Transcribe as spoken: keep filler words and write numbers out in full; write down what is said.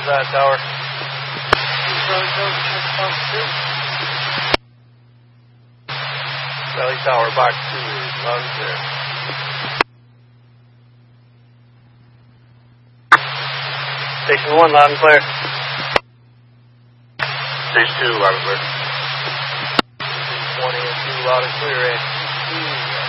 that tower. Valley Tower, box two, loud and clear. Station one, loud and clear. Station two, loud and clear. twenty and two, loud and clear, eh?